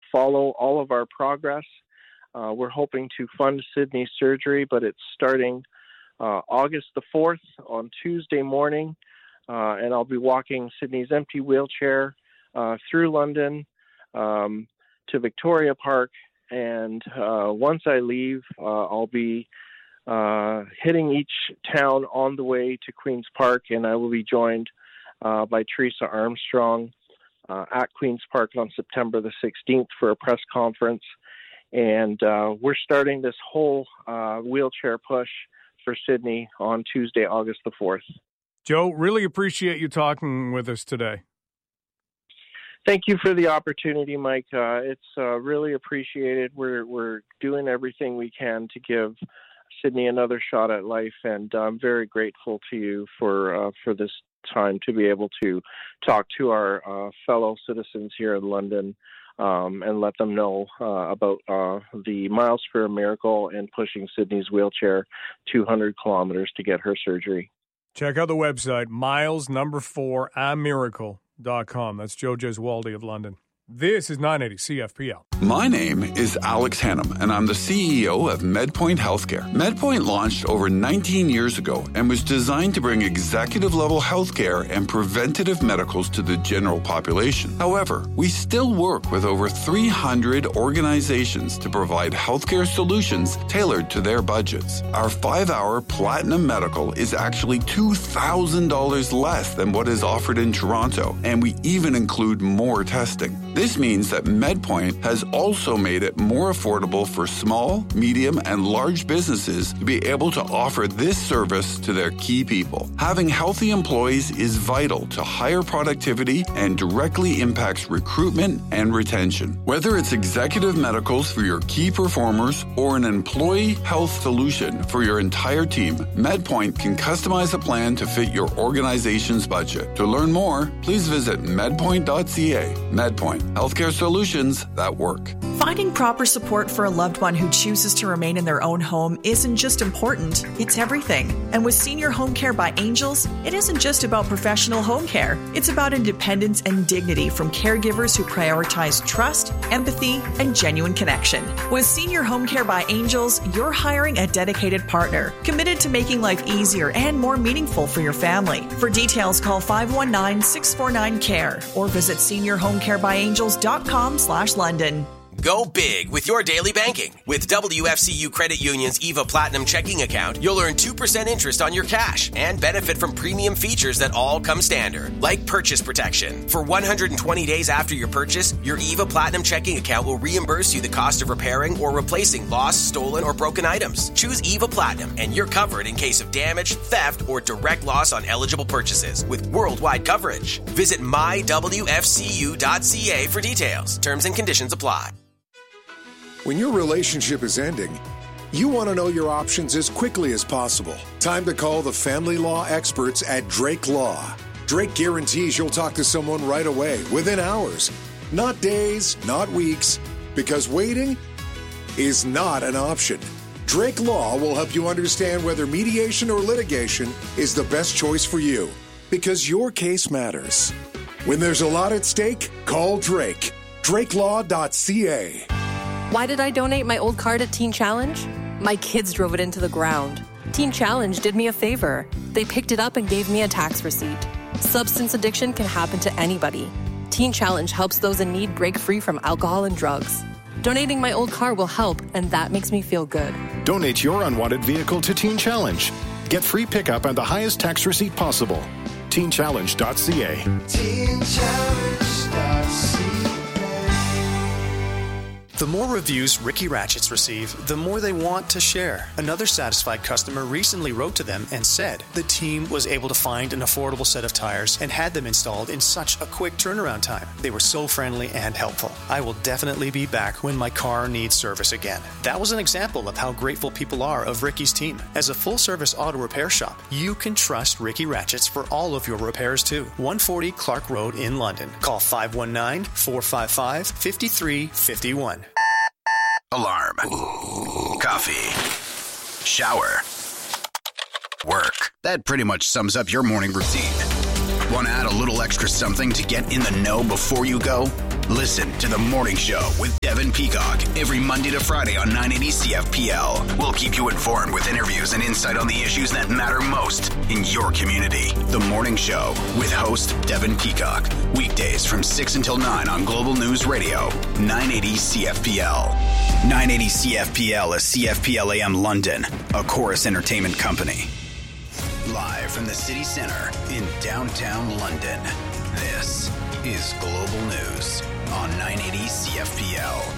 follow all of our progress. We're hoping to fund Sydney's surgery, but it's starting August the 4th on Tuesday morning, and I'll be walking Sydney's empty wheelchair through London to Victoria Park, and once I leave, I'll be hitting each town on the way to Queen's Park, and I will be joined by Teresa Armstrong at Queen's Park on September the 16th for a press conference. And we're starting this whole wheelchair push for Sydney on Tuesday, August the 4th. Joe, really appreciate you talking with us today. Thank you for the opportunity, Mike. It's really appreciated. We're doing everything we can to give Sydney another shot at life, and I'm very grateful to you for this time to be able to talk to our fellow citizens here in London and let them know about the Miles for a Miracle and pushing Sydney's wheelchair 200 kilometers to get her surgery. Check out the website, miles4amiracle.com. That's Joe Gesualdi of London. This is 980 CFPL. My name is Alex Hannum, and I'm the CEO of MedPoint Healthcare. MedPoint launched over 19 years ago and was designed to bring executive-level healthcare and preventative medicals to the general population. However, we still work with over 300 organizations to provide healthcare solutions tailored to their budgets. Our 5-hour Platinum Medical is actually $2,000 less than what is offered in Toronto, and we even include more testing. This means that MedPoint has also made it more affordable for small, medium, and large businesses to be able to offer this service to their key people. Having healthy employees is vital to higher productivity and directly impacts recruitment and retention. Whether it's executive medicals for your key performers or an employee health solution for your entire team, MedPoint can customize a plan to fit your organization's budget. To learn more, please visit medpoint.ca. MedPoint. Healthcare solutions that work. Finding proper support for a loved one who chooses to remain in their own home isn't just important, it's everything. And with Senior Home Care by Angels, it isn't just about professional home care. It's about independence and dignity from caregivers who prioritize trust, empathy, and genuine connection. With Senior Home Care by Angels, you're hiring a dedicated partner, committed to making life easier and more meaningful for your family. For details, call 519-649-CARE or visit seniorhomecarebyangels.com/London. Go big with your daily banking. With WFCU Credit Union's EVA Platinum checking account, you'll earn 2% interest on your cash and benefit from premium features that all come standard, like purchase protection. For 120 days after your purchase, your EVA Platinum checking account will reimburse you the cost of repairing or replacing lost, stolen, or broken items. Choose EVA Platinum and you're covered in case of damage, theft, or direct loss on eligible purchases with worldwide coverage. Visit mywfcu.ca for details. Terms and conditions apply. When your relationship is ending, you want to know your options as quickly as possible. Time to call the family law experts at Drake Law. Drake guarantees you'll talk to someone right away, within hours. Not days, not weeks, because waiting is not an option. Drake Law will help you understand whether mediation or litigation is the best choice for you, because your case matters. When there's a lot at stake, call Drake. DrakeLaw.ca. Why did I donate my old car to Teen Challenge? My kids drove it into the ground. Teen Challenge did me a favor. They picked it up and gave me a tax receipt. Substance addiction can happen to anybody. Teen Challenge helps those in need break free from alcohol and drugs. Donating my old car will help, and that makes me feel good. Donate your unwanted vehicle to Teen Challenge. Get free pickup and the highest tax receipt possible. TeenChallenge.ca. TeenChallenge.ca. The more reviews Ricky Ratchets receive, the more they want to share. Another satisfied customer recently wrote to them and said the team was able to find an affordable set of tires and had them installed in such a quick turnaround time. They were so friendly and helpful. I will definitely be back when my car needs service again. That was an example of how grateful people are of Ricky's team. As a full-service auto repair shop, you can trust Ricky Ratchets for all of your repairs too. 140 Clark Road in London. Call 519-455-5351. Alarm. Coffee. Shower. Work. That pretty much sums up your morning routine. Want to add a little extra something to get in the know before you go? Listen to The Morning Show with Devin Peacock every Monday to Friday on 980 CFPL. We'll keep you informed with interviews and insight on the issues that matter most in your community. The Morning Show with host Devin Peacock. Weekdays from 6 until 9 on Global News Radio, 980 CFPL. 980 CFPL is CFPL AM London, a Chorus Entertainment company. Live from the city centre in downtown London, this is Global News on 980 CFPL.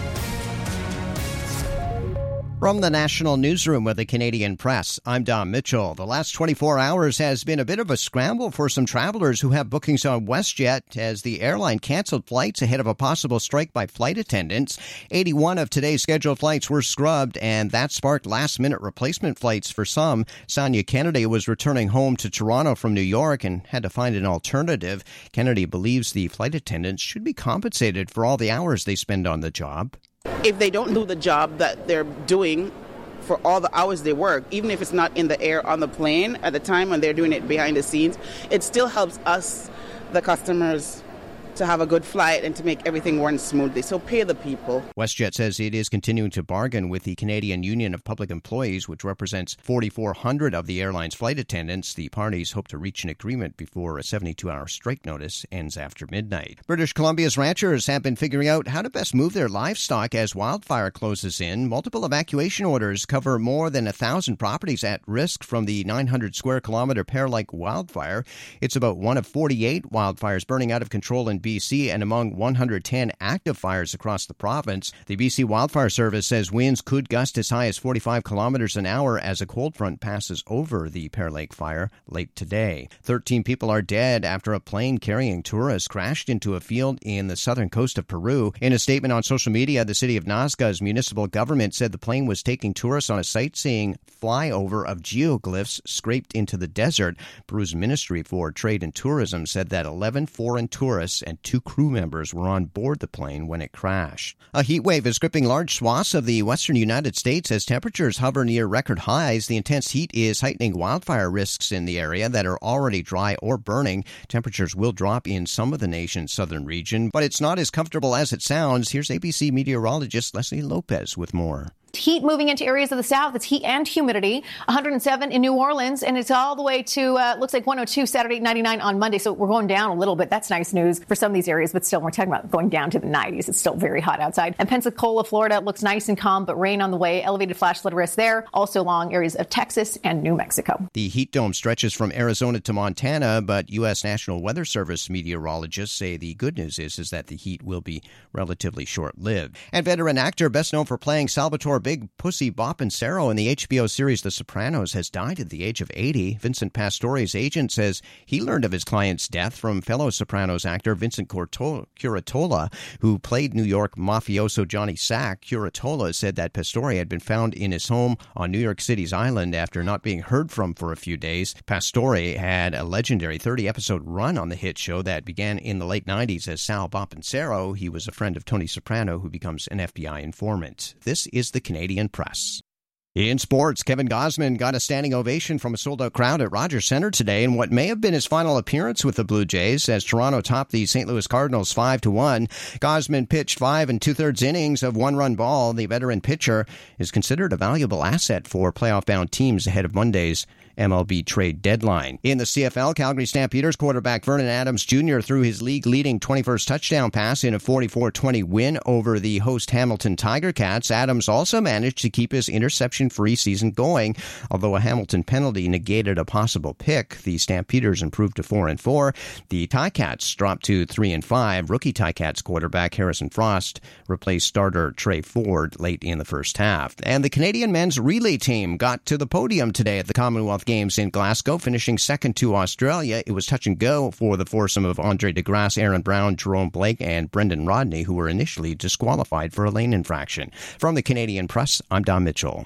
From the National Newsroom with the Canadian Press, I'm Don Mitchell. The last 24 hours has been a bit of a scramble for some travelers who have bookings on WestJet as the airline canceled flights ahead of a possible strike by flight attendants. 81 of today's scheduled flights were scrubbed, and that sparked last-minute replacement flights for some. Sonia Kennedy was returning home to Toronto from New York and had to find an alternative. Kennedy believes the flight attendants should be compensated for all the hours they spend on the job. If they don't do the job that they're doing for all the hours they work, even if it's not in the air on the plane at the time when they're doing it behind the scenes, it still helps us, the customers, to have a good flight and to make everything run smoothly. So pay the people. WestJet says it is continuing to bargain with the Canadian Union of Public Employees, which represents 4,400 of the airline's flight attendants. The parties hope to reach an agreement before a 72-hour strike notice ends after midnight. British Columbia's ranchers have been figuring out how to best move their livestock as wildfire closes in. Multiple evacuation orders cover more than 1,000 properties at risk from the 900-square-kilometer Pear Lake wildfire. It's about one of 48 wildfires burning out of control in BC and among 110 active fires across the province. The BC Wildfire Service says winds could gust as high as 45 kilometers an hour as a cold front passes over the Pear Lake fire late today. 13 people are dead after a plane carrying tourists crashed into a field in the southern coast of Peru. In a statement on social media, the city of Nazca's municipal government said the plane was taking tourists on a sightseeing flyover of geoglyphs scraped into the desert. Peru's Ministry for Trade and Tourism said that 11 foreign tourists and 2 crew members were on board the plane when it crashed. A heat wave is gripping large swaths of the western United States as temperatures hover near record highs. The intense heat is heightening wildfire risks in the area that are already dry or burning. Temperatures will drop in some of the nation's southern region, but it's not as comfortable as it sounds. Here's ABC meteorologist Leslie Lopez with more. Heat moving into areas of the south. It's heat and humidity. 107 in New Orleans, and it's all the way to, looks like 102 Saturday, 99 on Monday. So we're going down a little bit. That's nice news for some of these areas, but still we're talking about going down to the 90s. It's still very hot outside. And Pensacola, Florida looks nice and calm, but rain on the way. Elevated flash flood risk there. Also along areas of Texas and New Mexico. The heat dome stretches from Arizona to Montana, but U.S. National Weather Service meteorologists say the good news is that the heat will be relatively short-lived. And veteran actor, best known for playing Salvatore Big Pussy Boppensero in the HBO series The Sopranos, has died at the age of 80. Vincent Pastore's agent says he learned of his client's death from fellow Sopranos actor Vincent Curatola, who played New York mafioso Johnny Sack. Curatola said that Pastore had been found in his home on New York City's island after not being heard from for a few days. Pastore had a legendary 30-episode run on the hit show that began in the late 90s as Sal Boppensero. He was a friend of Tony Soprano, who becomes an FBI informant. This is the Canadian Press. In sports, Kevin Gausman got a standing ovation from a sold-out crowd at Rogers Centre today in what may have been his final appearance with the Blue Jays as Toronto topped the St. Louis Cardinals 5-1. Gausman pitched 5 2/3 innings of one-run ball. The veteran pitcher is considered a valuable asset for playoff-bound teams ahead of Monday's MLB trade deadline. In the CFL, Calgary Stampeders quarterback Vernon Adams Jr. threw his league-leading 21st touchdown pass in a 44-20 win over the host Hamilton Tiger Cats. Adams also managed to keep his interception-free season going. Although a Hamilton penalty negated a possible pick, the Stampeders improved to 4-4. The Ticats dropped to 3-5. Rookie Ticats quarterback Harrison Frost replaced starter Trey Ford late in the first half. And the Canadian men's relay team got to the podium today at the Commonwealth Games in Glasgow, finishing second to Australia. It was touch and go for the foursome of Andre DeGrasse, Aaron Brown, Jerome Blake, and Brendan Rodney, who were initially disqualified for a lane infraction. From the Canadian Press, I'm Don Mitchell.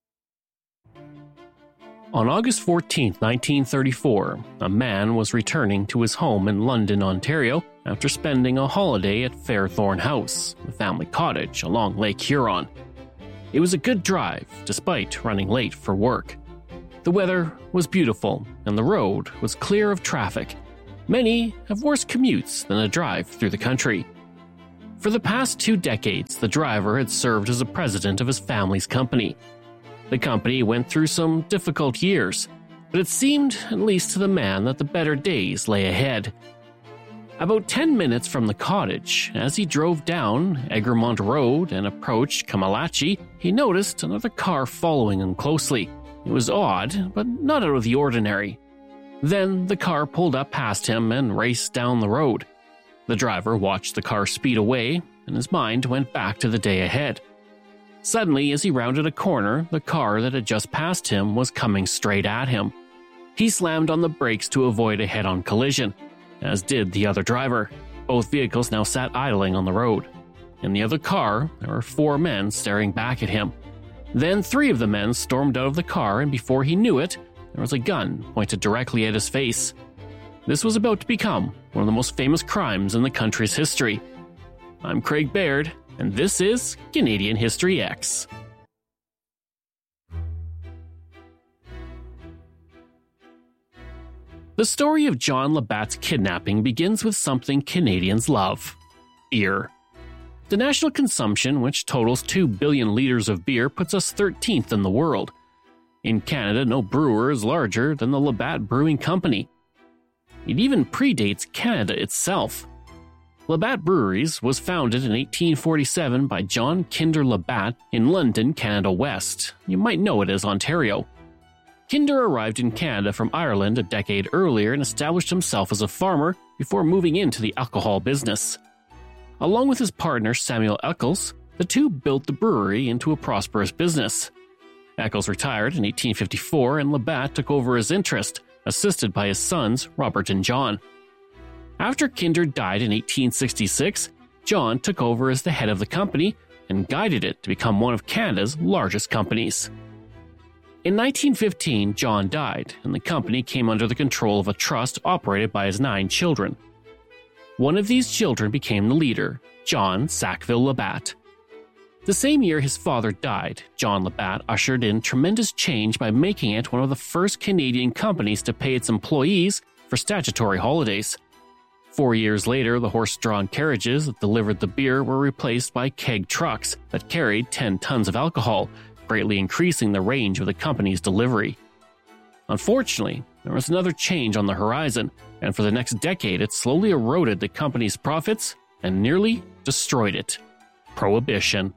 On August 14, 1934, a man was returning to his home in London, Ontario, after spending a holiday at Fairthorn House, the family cottage along Lake Huron. It was a good drive, despite running late for work. The weather was beautiful, and the road was clear of traffic. Many have worse commutes than a drive through the country. For the past 2 decades, the driver had served as a president of his family's company. The company went through some difficult years, but it seemed, at least to the man, that the better days lay ahead. About 10 minutes from the cottage, as he drove down Egremont Road and approached Kamalachi, he noticed another car following him closely. It was odd, but not out of the ordinary. Then the car pulled up past him and raced down the road. The driver watched the car speed away, and his mind went back to the day ahead. Suddenly, as he rounded a corner, the car that had just passed him was coming straight at him. He slammed on the brakes to avoid a head-on collision, as did the other driver. Both vehicles now sat idling on the road. In the other car, there were 4 men staring back at him. Then 3 of the men stormed out of the car, and before he knew it, there was a gun pointed directly at his face. This was about to become one of the most famous crimes in the country's history. I'm Craig Baird, and this is Canadian History X. The story of John Labatt's kidnapping begins with something Canadians love: beer. The national consumption, which totals 2 billion litres of beer, puts us 13th in the world. In Canada, no brewer is larger than the Labatt Brewing Company. It even predates Canada itself. Labatt Breweries was founded in 1847 by John Kinder Labatt in London, Canada West. You might know it as Ontario. Kinder arrived in Canada from Ireland a decade earlier and established himself as a farmer before moving into the alcohol business. Along with his partner Samuel Eccles, the two built the brewery into a prosperous business. Eccles retired in 1854 and Labatt took over his interest, assisted by his sons Robert and John. After Kinder died in 1866, John took over as the head of the company and guided it to become one of Canada's largest companies. In 1915, John died, and the company came under the control of a trust operated by his 9 children. One of these children became the leader, John Sackville Labatt. The same year his father died, John Labatt ushered in tremendous change by making it one of the first Canadian companies to pay its employees for statutory holidays. 4 years later, the horse-drawn carriages that delivered the beer were replaced by keg trucks that carried 10 tons of alcohol, greatly increasing the range of the company's delivery. Unfortunately, there was another change on the horizon, and for the next decade it slowly eroded the company's profits and nearly destroyed it: Prohibition.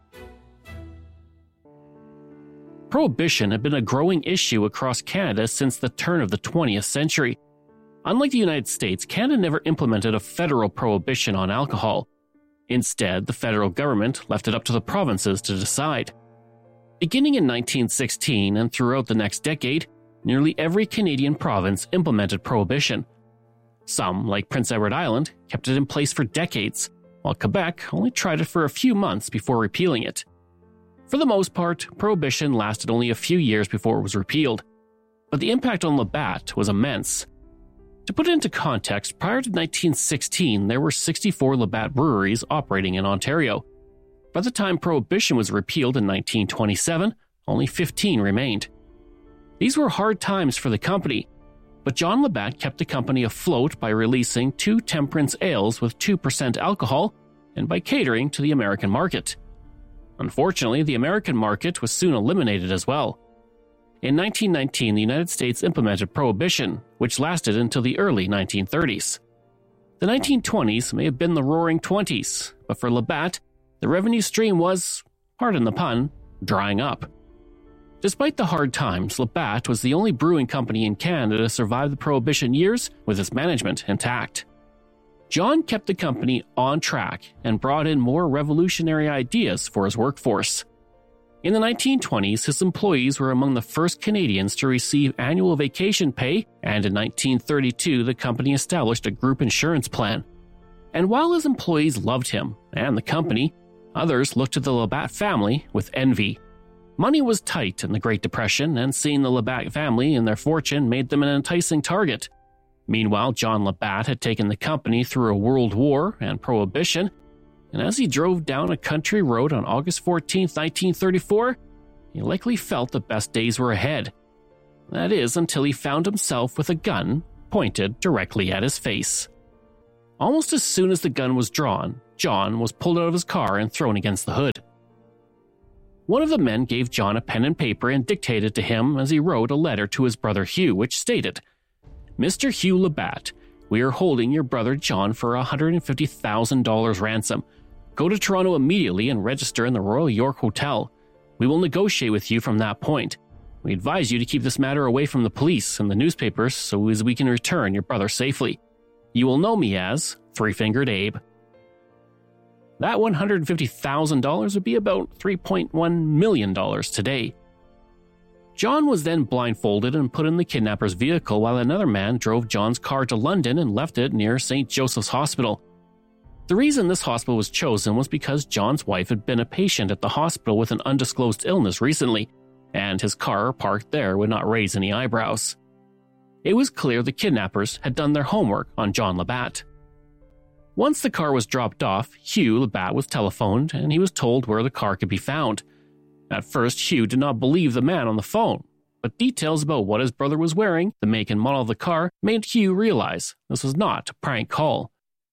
Prohibition had been a growing issue across Canada since the turn of the 20th century. Unlike the United States, Canada never implemented a federal prohibition on alcohol. Instead, the federal government left it up to the provinces to decide. Beginning in 1916 and throughout the next decade, nearly every Canadian province implemented prohibition. Some, like Prince Edward Island, kept it in place for decades, while Quebec only tried it for a few months before repealing it. For the most part, prohibition lasted only a few years before it was repealed, but the impact on Labatt was immense. To put it into context, prior to 1916, there were 64 Labatt breweries operating in Ontario. By the time Prohibition was repealed in 1927, only 15 remained. These were hard times for the company, but John Labatt kept the company afloat by releasing 2 temperance ales with 2% alcohol and by catering to the American market. Unfortunately, the American market was soon eliminated as well. In 1919, the United States implemented Prohibition, which lasted until the early 1930s. The 1920s may have been the Roaring Twenties, but for Labatt, the revenue stream was, pardon the pun, drying up. Despite the hard times, Labatt was the only brewing company in Canada to survive the Prohibition years with its management intact. John kept the company on track and brought in more revolutionary ideas for his workforce. In the 1920s, his employees were among the first Canadians to receive annual vacation pay, and in 1932 the company established a group insurance plan. And while his employees loved him and the company, others looked at the Labatt family with envy. Money was tight in the Great Depression, and seeing the Labatt family and their fortune made them an enticing target. Meanwhile, John Labatt had taken the company through a world war and Prohibition, and as he drove down a country road on August 14, 1934, he likely felt the best days were ahead. That is, until he found himself with a gun pointed directly at his face. Almost as soon as the gun was drawn, John was pulled out of his car and thrown against the hood. One of the men gave John a pen and paper and dictated to him as he wrote a letter to his brother Hugh, which stated, "Mr. Hugh Labatt, we are holding your brother John for $150,000 ransom. Go to Toronto immediately and register in the Royal York Hotel. We will negotiate with you from that point. We advise you to keep this matter away from the police and the newspapers so as we can return your brother safely. You will know me as Three-Fingered Abe." That $150,000 would be about $3.1 million today. John was then blindfolded and put in the kidnapper's vehicle while another man drove John's car to London and left it near St. Joseph's Hospital. The reason this hospital was chosen was because John's wife had been a patient at the hospital with an undisclosed illness recently, and his car parked there would not raise any eyebrows. It was clear the kidnappers had done their homework on John Labatt. Once the car was dropped off, Hugh Labatt was telephoned and he was told where the car could be found. At first, Hugh did not believe the man on the phone, but details about what his brother was wearing, the make and model of the car, made Hugh realize this was not a prank call.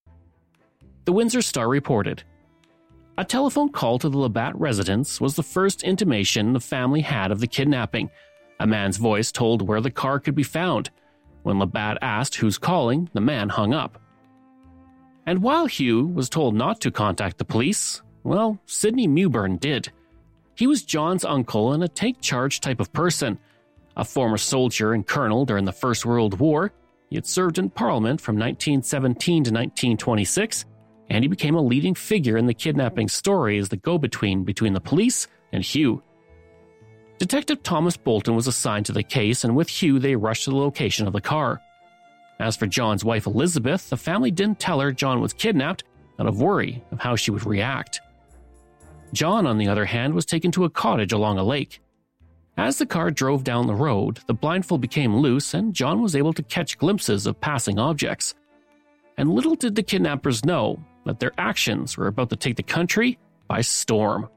The Windsor Star reported, "A telephone call to the Labatt residence was the first intimation the family had of the kidnapping. A man's voice told where the car could be found. When Labatt asked who's calling, the man hung up." And while Hugh was told not to contact the police, well, Sidney Mewburn did. He was John's uncle and a take-charge type of person. A former soldier and colonel during the First World War, he had served in Parliament from 1917 to 1926, and he became a leading figure in the kidnapping story as the go-between between the police and Hugh. Detective Thomas Bolton was assigned to the case, and with Hugh they rushed to the location of the car. As for John's wife Elizabeth, the family didn't tell her John was kidnapped out of worry of how she would react. John, on the other hand, was taken to a cottage along a lake. As the car drove down the road, the blindfold became loose and John was able to catch glimpses of passing objects. And little did the kidnappers know that their actions were about to take the country by storm.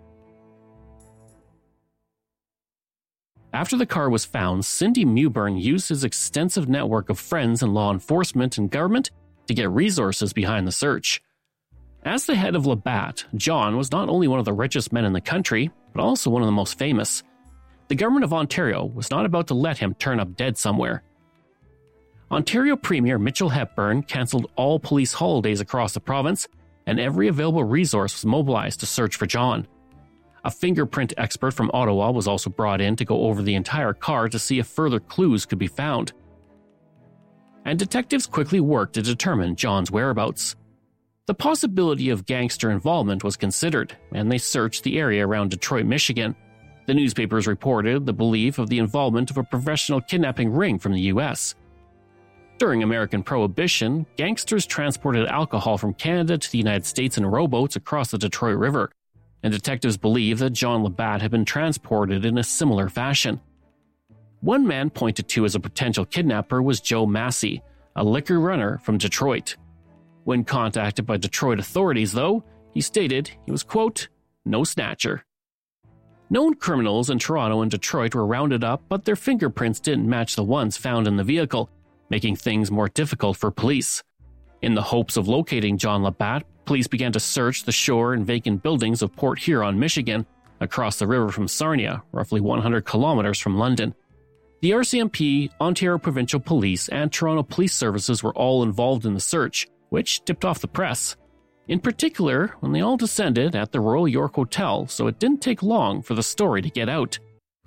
After the car was found, Cindy Mewburn used his extensive network of friends in law enforcement and government to get resources behind the search. As the head of Labatt, John was not only one of the richest men in the country, but also one of the most famous. The government of Ontario was not about to let him turn up dead somewhere. Ontario Premier Mitchell Hepburn cancelled all police holidays across the province, and every available resource was mobilized to search for John. A fingerprint expert from Ottawa was also brought in to go over the entire car to see if further clues could be found. And detectives quickly worked to determine John's whereabouts. The possibility of gangster involvement was considered, and they searched the area around Detroit, Michigan. The newspapers reported the belief of the involvement of a professional kidnapping ring from the U.S. During American Prohibition, gangsters transported alcohol from Canada to the United States in rowboats across the Detroit River, and detectives believe that John Labatt had been transported in a similar fashion. One man pointed to as a potential kidnapper was Joe Massey, a liquor runner from Detroit. When contacted by Detroit authorities, though, he stated he was, quote, no snatcher. Known criminals in Toronto and Detroit were rounded up, but their fingerprints didn't match the ones found in the vehicle, making things more difficult for police. In the hopes of locating John Labatt, police began to search the shore and vacant buildings of Port Huron, Michigan, across the river from Sarnia, roughly 100 kilometers from London. The RCMP, Ontario Provincial Police, and Toronto Police Services were all involved in the search, which tipped off the press. In particular, when they all descended at the Royal York Hotel, so it didn't take long for the story to get out.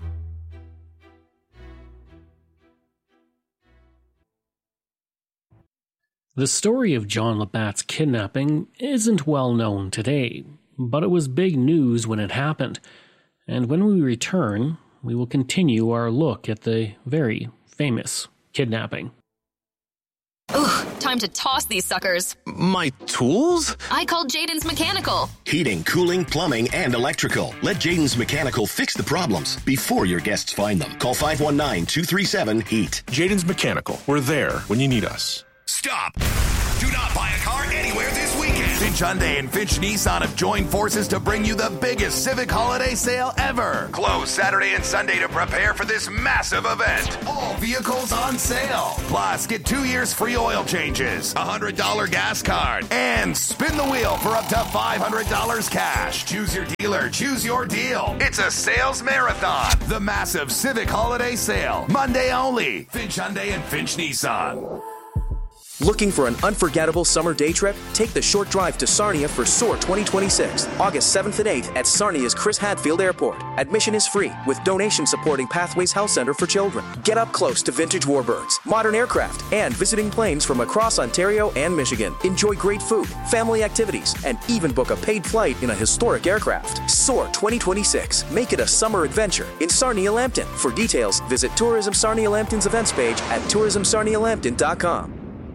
The story of John Labatt's kidnapping isn't well known today, but it was big news when it happened. And when we return, we will continue our look at the very famous kidnapping. Ugh, time to toss these suckers. My tools? I called Jaden's Mechanical. Heating, cooling, plumbing, and electrical. Let Jaden's Mechanical fix the problems before your guests find them. Call 519-237-HEAT. Jaden's Mechanical. We're there when you need us. Stop! Do not buy a car anywhere this weekend. Finch Hyundai and Finch Nissan have joined forces to bring you the biggest Civic holiday sale ever. Close Saturday and Sunday to prepare for this massive event. All vehicles on sale. Plus, get 2 years free oil changes, a $100 gas card, and spin the wheel for up to $500 cash. Choose your dealer, choose your deal. It's a sales marathon. The massive Civic holiday sale. Monday only. Finch Hyundai and Finch Nissan. Looking for an unforgettable summer day trip? Take the short drive to Sarnia for SOAR 2026, August 7th and 8th at Sarnia's Chris Hadfield Airport. Admission is free, with donations supporting Pathways Health Center for Children. Get up close to vintage warbirds, modern aircraft, and visiting planes from across Ontario and Michigan. Enjoy great food, family activities, and even book a paid flight in a historic aircraft. SOAR 2026. Make it a summer adventure in Sarnia-Lambton. For details, visit Tourism Sarnia-Lambton's events page at tourismsarnialambton.com.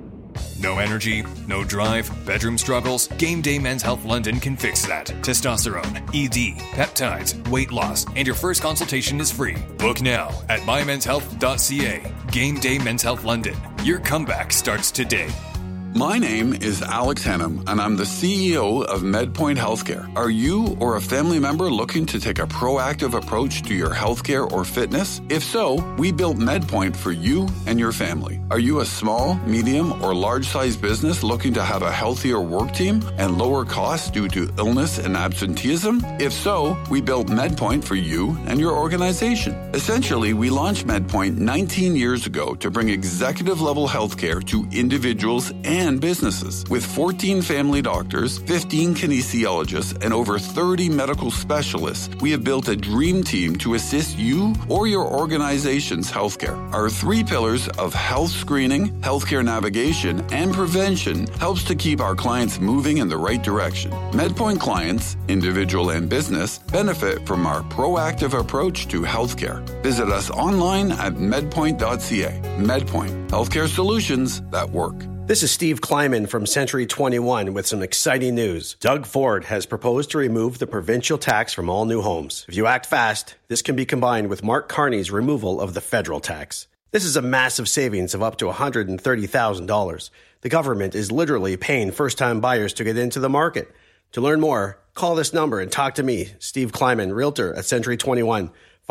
No energy, no drive, bedroom struggles? Game Day Men's Health London can fix that. Testosterone, ED, peptides, weight loss, and your first consultation is free. Book now at mymenshealth.ca. Game Day Men's Health London. Your comeback starts today. My name is Alex Hannum, and I'm the CEO of MedPoint Healthcare. Are you or a family member looking to take a proactive approach to your healthcare or fitness? If so, we built MedPoint for you and your family. Are you a small, medium, or large-sized business looking to have a healthier work team and lower costs due to illness and absenteeism? If so, we built MedPoint for you and your organization. Essentially, we launched MedPoint 19 years ago to bring executive-level healthcare to individuals and businesses. With 14 family doctors, 15 kinesiologists, and over 30 medical specialists, we have built a dream team to assist you or your organization's healthcare. Our 3 pillars of health screening, healthcare navigation, and prevention helps to keep our clients moving in the right direction. MedPoint clients, individual and business, benefit from our proactive approach to healthcare. Visit us online at medpoint.ca. MedPoint, healthcare solutions that work. This is Steve Kleiman from Century 21 with some exciting news. Doug Ford has proposed to remove the provincial tax from all new homes. If you act fast, this can be combined with Mark Carney's removal of the federal tax. This is a massive savings of up to $130,000. The government is literally paying first-time buyers to get into the market. To learn more, call this number and talk to me, Steve Kleiman, Realtor at Century 21,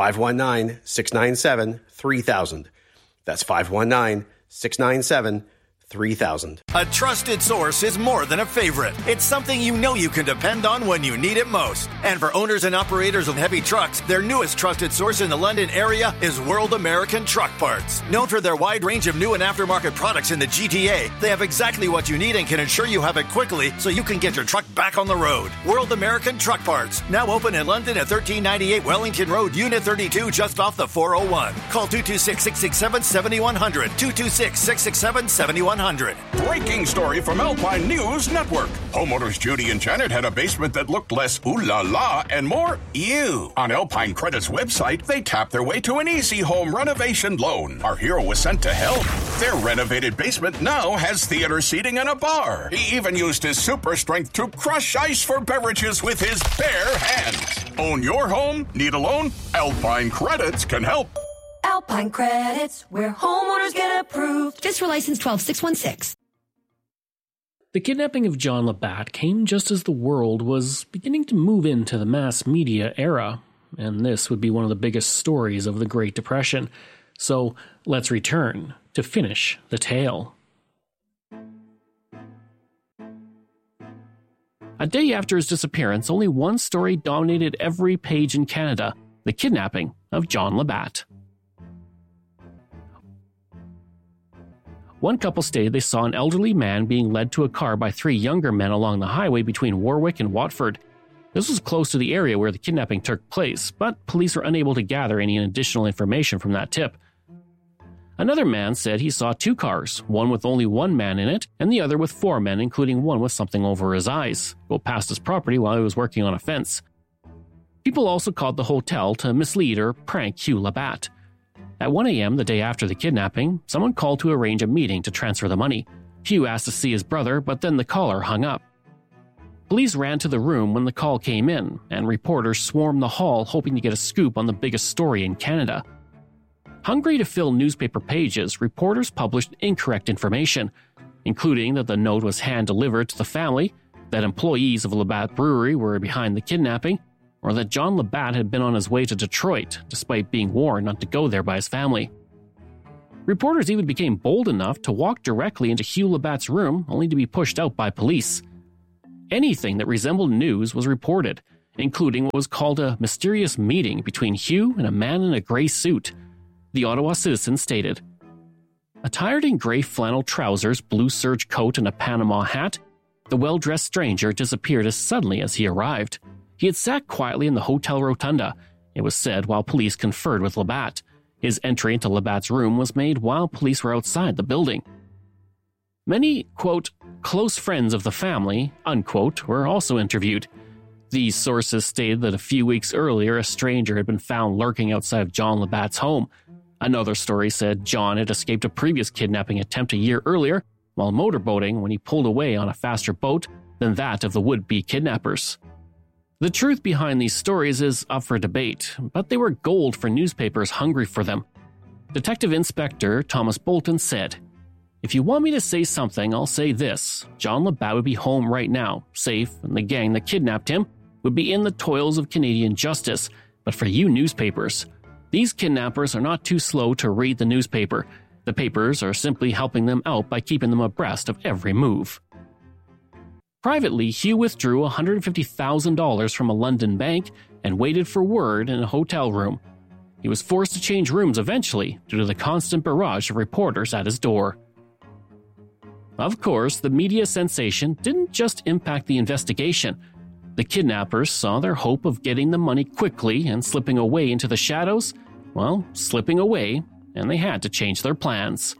519-697-3000. That's 519-697-3000. 3000. A trusted source is more than a favorite. It's something you know you can depend on when you need it most. And for owners and operators of heavy trucks, their newest trusted source in the London area is World American Truck Parts. Known for their wide range of new and aftermarket products in the GTA, they have exactly what you need and can ensure you have it quickly so you can get your truck back on the road. World American Truck Parts, now open in London at 1398 Wellington Road, Unit 32, just off the 401. Call 226-667-7100, 226-667-7100. Breaking story from Alpine News Network. Homeowners Judy and Janet had a basement that looked less ooh la la and more ew. On Alpine Credit's website, they tapped their way to an easy home renovation loan. Our hero was sent to help. Their renovated basement now has theater seating and a bar. He even used his super strength to crush ice for beverages with his bare hands. Own your home? Need a loan? Alpine Credits can help. Alpine Credits, where homeowners get approved. Just for license 12616. The kidnapping of John Labatt came just as the world was beginning to move into the mass media era, and this would be one of the biggest stories of the Great Depression. So let's return to finish the tale. A day after his disappearance, only one story dominated every page in Canada: the kidnapping of John Labatt. One couple stated they saw an elderly man being led to a car by 3 younger men along the highway between Warwick and Watford. This was close to the area where the kidnapping took place, but police were unable to gather any additional information from that tip. Another man said he saw 2 cars, one with only 1 man in it, and the other with 4 men, including one with something over his eyes, go past his property while he was working on a fence. People also called the hotel to mislead or prank Hugh Labatt. At 1 a.m. the day after the kidnapping, someone called to arrange a meeting to transfer the money. Hugh asked to see his brother, but then the caller hung up. Police ran to the room when the call came in, and reporters swarmed the hall hoping to get a scoop on the biggest story in Canada. Hungry to fill newspaper pages, reporters published incorrect information, including that the note was hand-delivered to the family, that employees of Labatt Brewery were behind the kidnapping, or that John Labatt had been on his way to Detroit, despite being warned not to go there by his family. Reporters even became bold enough to walk directly into Hugh Labatt's room, only to be pushed out by police. Anything that resembled news was reported, including what was called a mysterious meeting between Hugh and a man in a gray suit, the Ottawa Citizen stated. Attired in gray flannel trousers, blue serge coat, and a Panama hat, the well-dressed stranger disappeared as suddenly as he arrived. He had sat quietly in the hotel rotunda, it was said, while police conferred with Labatt. His entry into Labatt's room was made while police were outside the building. Many, quote, close friends of the family, unquote, were also interviewed. These sources stated that a few weeks earlier a stranger had been found lurking outside of John Labatt's home. Another story said John had escaped a previous kidnapping attempt a year earlier while motorboating when he pulled away on a faster boat than that of the would-be kidnappers. The truth behind these stories is up for debate, but they were gold for newspapers hungry for them. Detective Inspector Thomas Bolton said, "If you want me to say something, I'll say this. John Labatt would be home right now, safe, and the gang that kidnapped him would be in the toils of Canadian justice. But for you newspapers, these kidnappers are not too slow to read the newspaper. The papers are simply helping them out by keeping them abreast of every move." Privately, Hugh withdrew $150,000 from a London bank and waited for word in a hotel room. He was forced to change rooms eventually due to the constant barrage of reporters at his door. Of course, the media sensation didn't just impact the investigation. The kidnappers saw their hope of getting the money quickly and slipping away into the shadows, slipping away, and they had to change their plans.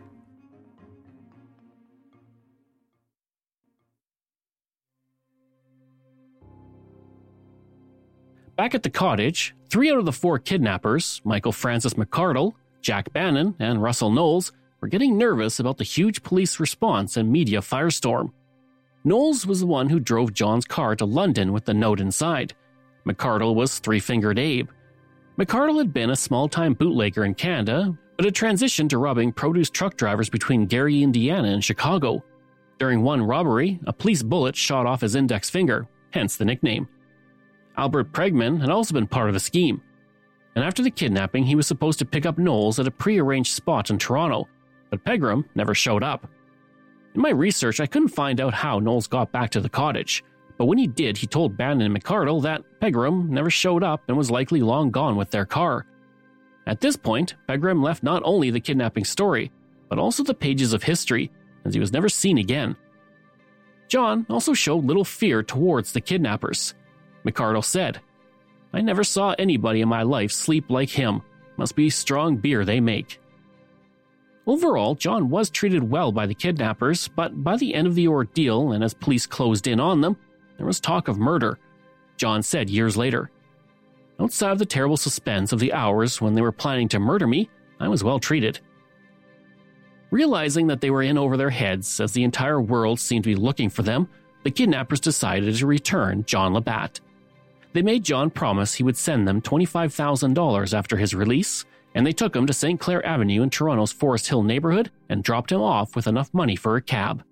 Back at the cottage, 3 out of the 4 kidnappers, Michael Francis McArdle, Jack Bannon, and Russell Knowles, were getting nervous about the huge police response and media firestorm. Knowles was the one who drove John's car to London with the note inside. McArdle was Three-Fingered Abe. McArdle had been a small-time bootlegger in Canada, but had transitioned to robbing produce truck drivers between Gary, Indiana and Chicago. During one robbery, a police bullet shot off his index finger, hence the nickname. Albert Pregman had also been part of the scheme. And after the kidnapping, he was supposed to pick up Knowles at a pre-arranged spot in Toronto, but Pegram never showed up. In my research, I couldn't find out how Knowles got back to the cottage, but when he did, he told Bannon and McArdle that Pegram never showed up and was likely long gone with their car. At this point, Pegram left not only the kidnapping story, but also the pages of history, as he was never seen again. John also showed little fear towards the kidnappers. McArdle said, "I never saw anybody in my life sleep like him. Must be strong beer they make." Overall, John was treated well by the kidnappers, but by the end of the ordeal and as police closed in on them, there was talk of murder. John said years later, "Outside of the terrible suspense of the hours when they were planning to murder me, I was well treated." Realizing that they were in over their heads as the entire world seemed to be looking for them, the kidnappers decided to return John Labatt. They made John promise he would send them $25,000 after his release, and they took him to St. Clair Avenue in Toronto's Forest Hill neighborhood and dropped him off with enough money for a cab.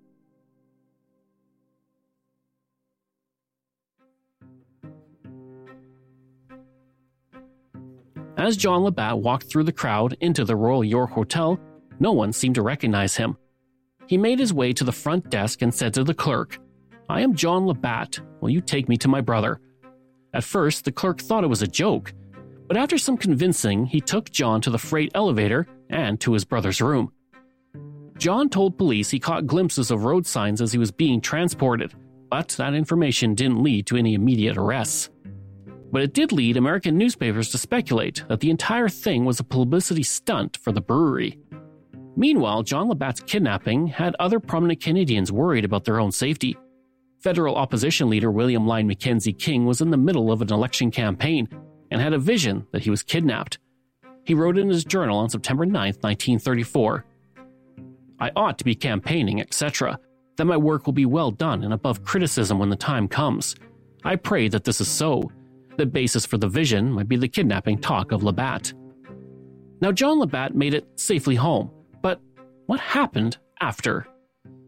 As John Labatt walked through the crowd into the Royal York Hotel, no one seemed to recognize him. He made his way to the front desk and said to the clerk, "I am John Labatt. Will you take me to my brother?" At first, the clerk thought it was a joke, but after some convincing, he took John to the freight elevator and to his brother's room. John told police he caught glimpses of road signs as he was being transported, but that information didn't lead to any immediate arrests. But it did lead American newspapers to speculate that the entire thing was a publicity stunt for the brewery. Meanwhile, John Labatt's kidnapping had other prominent Canadians worried about their own safety. Federal opposition leader William Lyon Mackenzie King was in the middle of an election campaign and had a vision that he was kidnapped. He wrote in his journal on September 9, 1934, "I ought to be campaigning, etc., that my work will be well done and above criticism when the time comes. I pray that this is so. The basis for the vision might be the kidnapping talk of Labatt." Now, John Labatt made it safely home, but what happened after?